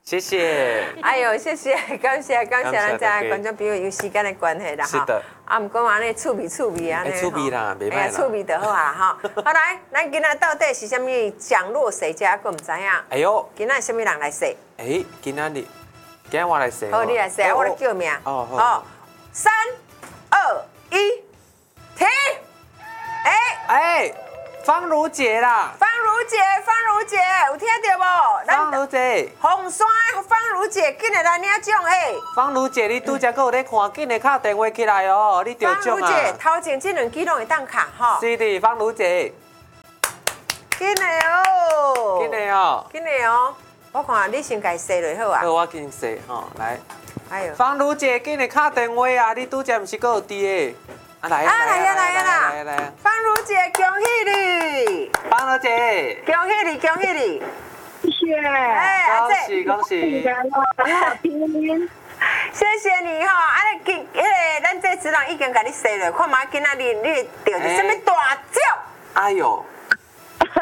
谢谢。 哎呦，谢谢，感谢咱家观众朋友，有时间的关系啦， 是的。 啊，唔过安尼趣味啊， 趣味啦，袂歹啦。 趣味就好啊，哈。好来，咱今仔到底是什么降落谁家？我唔知影。 哎呦， 今仔什么人来说？ 今仔我来说。 好，你来说，我来叫名。 哦，好。 3、2、1，停！ 方如姐啦！ 方如姐，有听到无？ 方如姐， 凤山的方如姐，紧来来领奖方如姐，你拄则搁有咧看，紧来敲电话起来哦，你得奖啊！ 方如姐，头前这2支拢会当卡吼。 是的，方如姐， 紧来哦！ 紧来哦！ 我看你先家洗落好啊。 好，我给你洗吼，来。 哎呦， 方如姐，紧来敲电话啊！你拄则毋是搁有滴的？来啦！方如姐，恭喜你！ 方如姐， 恭喜你！ 谢谢，恭喜！ 谢谢你哈！咱这次人已经甲你洗了，看嘛，今仔日你钓着什么大奖？ 哎呦！